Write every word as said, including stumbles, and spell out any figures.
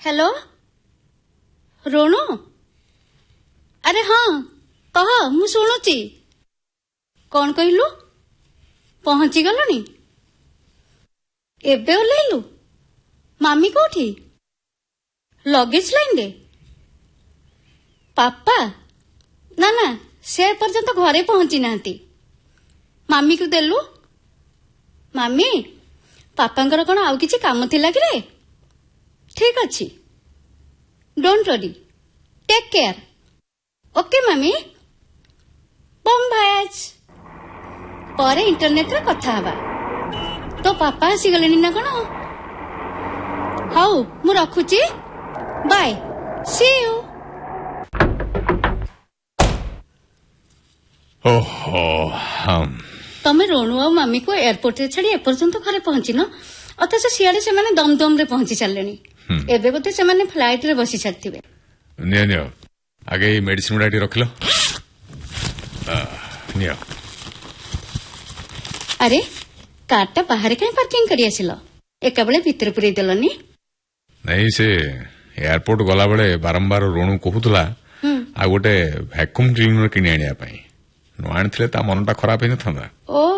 hello रोणु अरे हाँ कह मु शुणुची कौन कहलु पहुंची गलनी एबे ओल्लैलु मामी कोठी लगेज लाइन रे पापा ना ना से पर्यंत घरे पहुंची नांती मामी को देलु मामी पापांकर कौन आउ किछि काम थिला कि रे ठीक अच्छी don't worry take care okay मामी बम भाज पर इंटरनेट रे कथा हवा तो पापा आसी गलेनी ना कौन हाउ मु रखुची बाय सी यू ओहो हम तमे रोणु आ मामी को एयरपोर्ट रे छाड़ी एपर्यंत घरे पहुंची न अथच सियाड़े से माने दमदम रे पहुंची चललेनी एबे बोते से माने फ्लाइट रे बसी छाड़थिबे नियो नियो आगे मेडिसिन गुडा रखलो नियो अरे कारटा बाहर कहीं पार्किंग करी आसिलो एका बेले भीतर पुरै देलनी नहीं से एयरपोर्ट गला बेले बारंबार रोणु कहूतला आ गोटे वैक्यूम क्लीनर किनि आनिया पई नो आनथिले ता मनटा खराब हे न थांदा ओ